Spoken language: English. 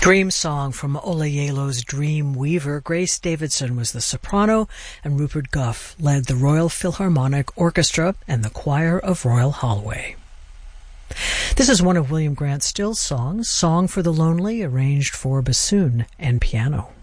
Dream Song from Olayelo's Dream Weaver. Grace Davidson was the soprano, and Rupert Gough led the Royal Philharmonic Orchestra and the Choir of Royal Holloway. This is one of William Grant Still's songs, Song for the Lonely, arranged for bassoon and piano.